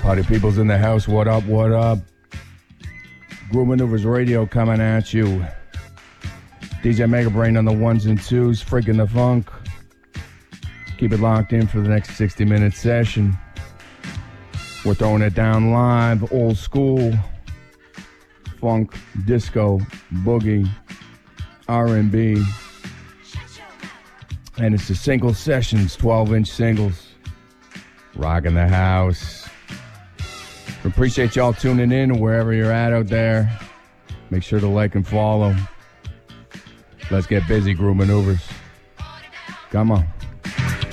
Party people's in the house. What up? What up? Groove Maneuvers Radio coming at you. DJ Mega Brain on the ones and twos. Freaking the funk. Keep it locked in for the next 60-minute session. We're throwing it down live, old school, funk, disco, boogie, R&B. And it's the single sessions, 12-inch singles. Rocking the house. We appreciate y'all tuning in wherever you're at out there. Make sure to like and follow. Let's get busy, Groove Maneuvers. Come on.